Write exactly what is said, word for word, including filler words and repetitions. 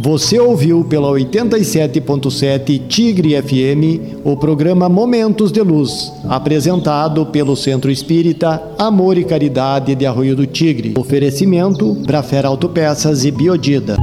Você ouviu pela oitenta e sete ponto sete Tigre F M o programa Momentos de Luz, apresentado pelo Centro Espírita Amor e Caridade de Arroio do Tigre. Oferecimento Brafer Autopeças e Biodida.